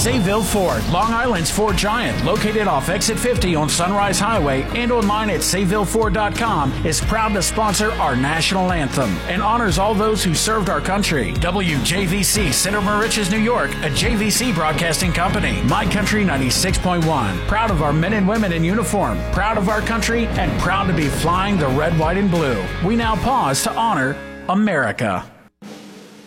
Sayville Ford, Long Island's Ford Giant, located off Exit 50 on Sunrise Highway and online at SayvilleFord.com, is proud to sponsor our national anthem and honors all those who served our country. WJVC, Center Moriches, New York, a JVC broadcasting company. My Country 96.1. Proud of our men and women in uniform, proud of our country, and proud to be flying the red, white, and blue. We now pause to honor America.